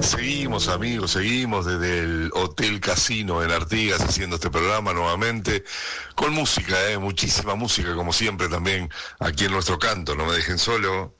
seguimos amigos, seguimos desde el Hotel Casino en Artigas haciendo este programa nuevamente, con música, muchísima música como siempre también aquí en nuestro canto, no me dejen solo.